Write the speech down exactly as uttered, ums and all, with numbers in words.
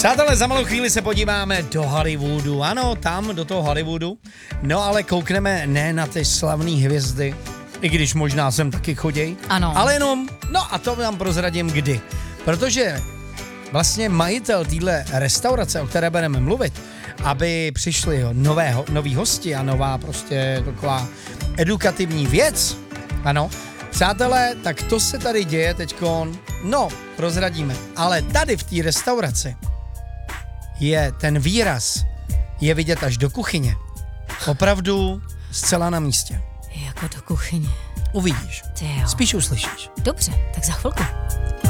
Přátelé, za malou chvíli se podíváme do Hollywoodu. Ano, tam, do toho Hollywoodu. No ale koukneme ne na ty slavné hvězdy, i když možná sem taky choděj. Ano. Ale jenom, no a to vám prozradím kdy. Protože vlastně majitel téhle restaurace, o které budeme mluvit, aby přišli nové, noví hosti a nová prostě taková edukativní věc, ano, přátelé, tak to se tady děje teďkon, no, prozradíme, ale tady v té restauraci je ten výraz, je vidět až do kuchyně, opravdu zcela na místě. Jako do kuchyně. Uvidíš, Ty jo. spíš uslyšíš. Dobře, tak za chvilku.